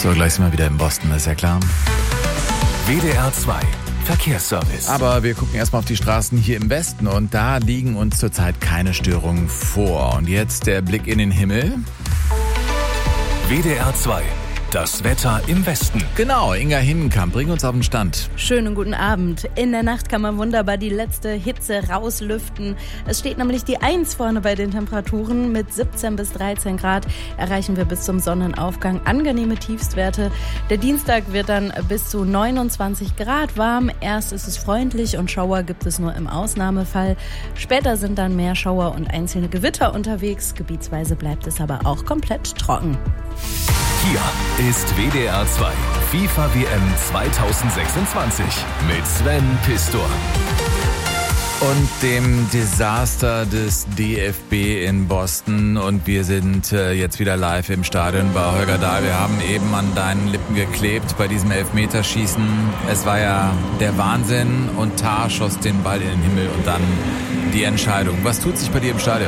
So, gleich sind wir wieder in Boston, das ist ja klar. WDR 2 Verkehrsservice. Aber wir gucken erstmal auf die Straßen hier im Westen und da liegen uns zurzeit keine Störungen vor. Und jetzt der Blick in den Himmel. WDR 2. Das Wetter im Westen. Genau, Inga Hindenkamp, bring uns auf den Stand. Schönen guten Abend. In der Nacht kann man wunderbar die letzte Hitze rauslüften. Es steht nämlich die 1 vorne bei den Temperaturen. Mit 17 bis 13 Grad erreichen wir bis zum Sonnenaufgang angenehme Tiefstwerte. Der Dienstag wird dann bis zu 29 Grad warm. Erst ist es freundlich und Schauer gibt es nur im Ausnahmefall. Später sind dann mehr Schauer und einzelne Gewitter unterwegs. Gebietsweise bleibt es aber auch komplett trocken. Hier ist WDR 2 FIFA WM 2026 mit Sven Pistor. Und dem Desaster des DFB in Boston. Und wir sind jetzt wieder live im Stadion bei Holger Dahl. Wir haben eben an deinen Lippen geklebt bei diesem Elfmeterschießen. Es war ja der Wahnsinn und Tah schoss den Ball in den Himmel und dann die Entscheidung. Was tut sich bei dir im Stadion?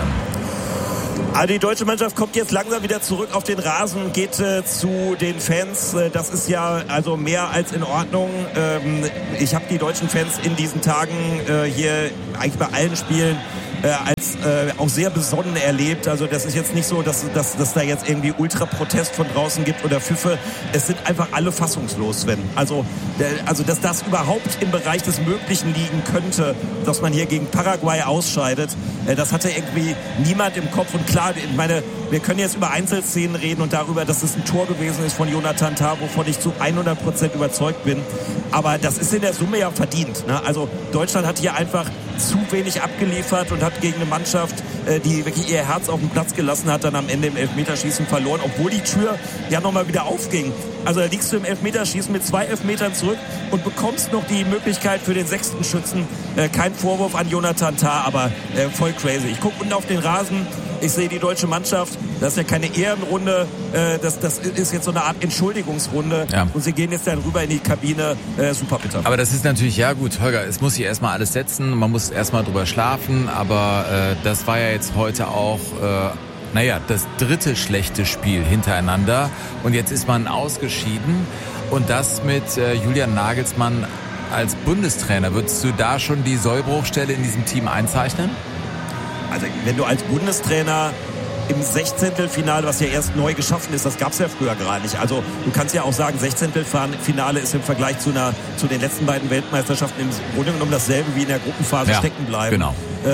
Also die deutsche Mannschaft kommt jetzt langsam wieder zurück auf den Rasen, geht zu den Fans. Das ist ja also mehr als in Ordnung. Ich habe die deutschen Fans in diesen Tagen hier eigentlich bei allen Spielen als auch sehr besonnen erlebt. Also das ist jetzt nicht so, dass da jetzt irgendwie Ultra-Protest von draußen gibt oder Pfiffe. Es sind einfach alle fassungslos, Sven. Also dass das überhaupt im Bereich des Möglichen liegen könnte, dass man hier gegen Paraguay ausscheidet, das hatte irgendwie niemand im Kopf. Und klar, ich meine, wir können jetzt über Einzelszenen reden und darüber, dass es ein Tor gewesen ist von Jonathan Tah, wovon ich zu 100% überzeugt bin. Aber das ist in der Summe ja verdient, ne? Also Deutschland hat hier einfach zu wenig abgeliefert und hat gegen eine Mannschaft, die wirklich ihr Herz auf den Platz gelassen hat, dann am Ende im Elfmeterschießen verloren, obwohl die Tür ja nochmal wieder aufging. Also da liegst du im Elfmeterschießen mit 2 Elfmetern zurück und bekommst noch die Möglichkeit für den 6. Schützen. Kein Vorwurf an Jonathan Tah, aber voll crazy. Ich gucke unten auf den Rasen, ich sehe die deutsche Mannschaft, das ist ja keine Ehrenrunde, das ist jetzt so eine Art Entschuldigungsrunde, ja. Und sie gehen jetzt dann rüber in die Kabine, super bitter. Aber das ist natürlich, ja gut, Holger, es muss sich erstmal alles setzen, man muss erstmal drüber schlafen, aber das war ja jetzt heute auch das 3. schlechte Spiel hintereinander und jetzt ist man ausgeschieden und das mit Julian Nagelsmann als Bundestrainer. Würdest du da schon die Sollbruchstelle in diesem Team einzeichnen? Also wenn du als Bundestrainer im 16. Finale, was ja erst neu geschaffen ist, das gab es ja früher gar nicht. Also du kannst ja auch sagen, 16. Finale ist im Vergleich zu den letzten beiden Weltmeisterschaften im Grunde genommen dasselbe wie in der Gruppenphase stecken bleiben. Genau.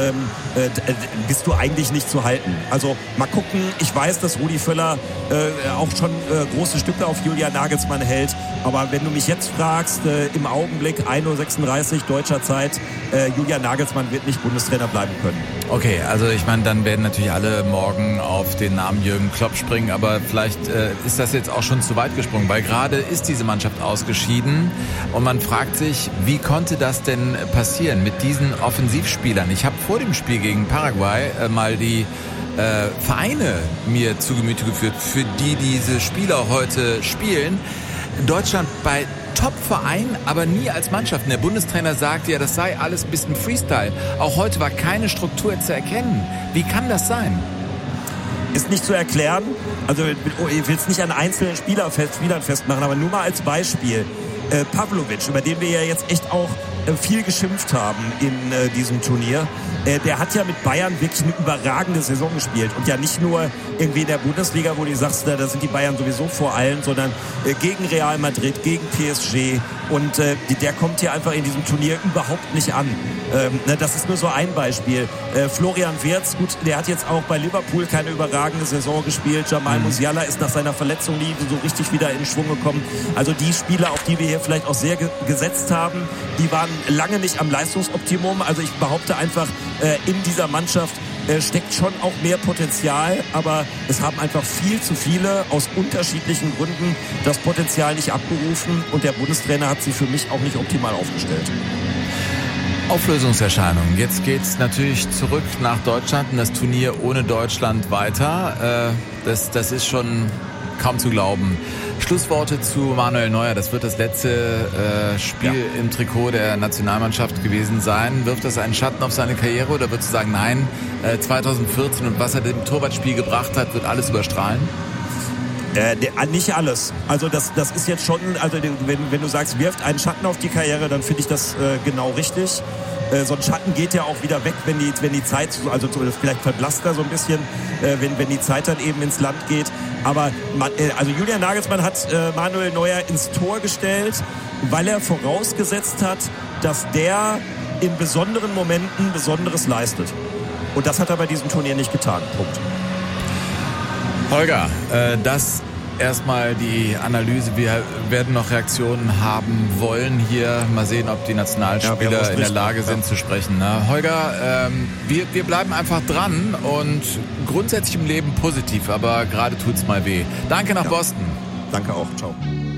Bist du eigentlich nicht zu halten. Also mal gucken, ich weiß, dass Rudi Völler auch schon große Stücke auf Julian Nagelsmann hält, aber wenn du mich jetzt fragst, im Augenblick 1:36 Uhr deutscher Zeit, Julian Nagelsmann wird nicht Bundestrainer bleiben können. Okay, also ich meine, dann werden natürlich alle morgen auf den Namen Jürgen Klopp springen, aber vielleicht ist das jetzt auch schon zu weit gesprungen, weil gerade ist diese Mannschaft ausgeschieden und man fragt sich, wie konnte das denn passieren mit diesen Offensivspielern? Ich habe vor dem Spiel gegen Paraguay mal die Vereine mir zu Gemüte geführt, für die diese Spieler heute spielen. Deutschland bei Top-Verein, aber nie als Mannschaft. Und der Bundestrainer sagt ja, das sei alles ein bisschen Freestyle. Auch heute war keine Struktur zu erkennen. Wie kann das sein? Ist nicht zu erklären. Also ich will es nicht an einzelnen Spielern festmachen, aber nur mal als Beispiel. Pavlovic, über den wir ja jetzt echt auch viel geschimpft haben in diesem Turnier. Der hat ja mit Bayern wirklich eine überragende Saison gespielt. Und ja nicht nur irgendwie in der Bundesliga, wo du sagst, da sind die Bayern sowieso vor allen, sondern gegen Real Madrid, gegen PSG. Und der kommt hier einfach in diesem Turnier überhaupt nicht an. Das ist nur so ein Beispiel. Florian Wirtz, gut, der hat jetzt auch bei Liverpool keine überragende Saison gespielt. Jamal Musiala ist nach seiner Verletzung nie so richtig wieder in Schwung gekommen. Also die Spieler, auf die wir hier vielleicht auch sehr gesetzt haben, die waren lange nicht am Leistungsoptimum. Also ich behaupte einfach, in dieser Mannschaft steckt schon auch mehr Potenzial, aber es haben einfach viel zu viele aus unterschiedlichen Gründen das Potenzial nicht abgerufen und der Bundestrainer hat sie für mich auch nicht optimal aufgestellt. Auflösungserscheinungen. Jetzt geht's natürlich zurück nach Deutschland und das Turnier ohne Deutschland weiter. Das ist schon kaum zu glauben. Schlussworte zu Manuel Neuer. Das wird das letzte Spiel im Trikot der Nationalmannschaft gewesen sein. Wirft das einen Schatten auf seine Karriere oder würdest du sagen, nein, 2014 und was er dem Torwartspiel gebracht hat, wird alles überstrahlen? Nicht alles. Also das ist jetzt schon, also wenn du sagst, wirft einen Schatten auf die Karriere, dann finde ich das genau richtig. So ein Schatten geht ja auch wieder weg, wenn die Zeit, also vielleicht verblasst er so ein bisschen, wenn die Zeit dann eben ins Land geht. Aber also Julian Nagelsmann hat Manuel Neuer ins Tor gestellt, weil er vorausgesetzt hat, dass der in besonderen Momenten Besonderes leistet. Und das hat er bei diesem Turnier nicht getan. Punkt. Holger, das erstmal die Analyse. Wir werden noch Reaktionen haben wollen hier. Mal sehen, ob die Nationalspieler in der Lage sind zu sprechen. Na, Holger, wir bleiben einfach dran und grundsätzlich im Leben positiv, aber gerade tut's mal weh. Danke nach Boston. Danke auch. Ciao.